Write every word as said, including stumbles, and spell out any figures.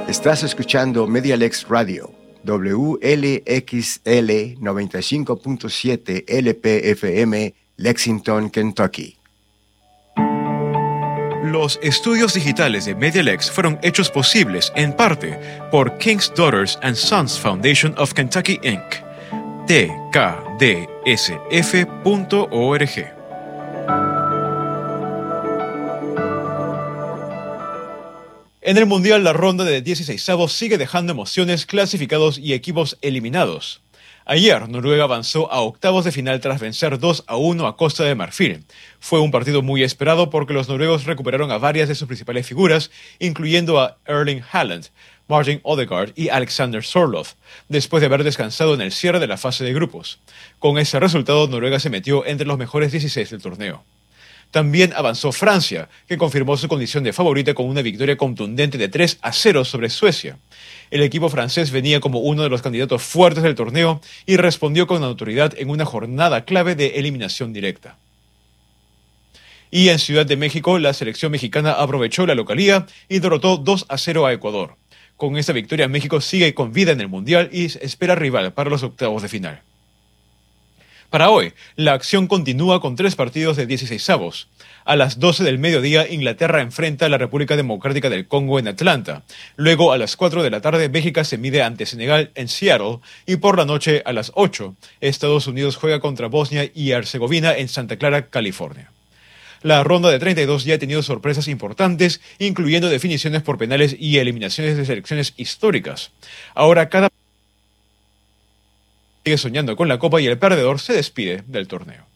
Estás escuchando Medialex Radio, W L X L noventa y cinco punto siete L P F M, Lexington, Kentucky. Los estudios digitales de Medialex fueron hechos posibles, en parte, por King's Daughters and Sons Foundation of Kentucky, incorporated t k d s f punto org. En el Mundial, la ronda de dieciseisavos sigue dejando emociones, clasificados y equipos eliminados. Ayer, Noruega avanzó a octavos de final tras vencer dos a uno a Costa de Marfil. Fue un partido muy esperado porque los noruegos recuperaron a varias de sus principales figuras, incluyendo a Erling Haaland, Martin Odegaard y Alexander Sørloth, después de haber descansado en el cierre de la fase de grupos. Con ese resultado, Noruega se metió entre los mejores dieciséis del torneo. También avanzó Francia, que confirmó su condición de favorita con una victoria contundente de tres a cero sobre Suecia. El equipo francés venía como uno de los candidatos fuertes del torneo y respondió con autoridad en una jornada clave de eliminación directa. Y en Ciudad de México, la selección mexicana aprovechó la localía y derrotó dos a cero a Ecuador. Con esta victoria, México sigue con vida en el Mundial y espera rival para los octavos de final. Para hoy, la acción continúa con tres partidos de dieciseisavos. A las doce del mediodía, Inglaterra enfrenta a la República Democrática del Congo en Atlanta. Luego, a las cuatro de la tarde, Bélgica se mide ante Senegal en Seattle. Y por la noche, a las ocho, Estados Unidos juega contra Bosnia y Herzegovina en Santa Clara, California. La ronda de treinta y dos ya ha tenido sorpresas importantes, incluyendo definiciones por penales y eliminaciones de selecciones históricas. Ahora cada sigue soñando con la copa y el perdedor se despide del torneo.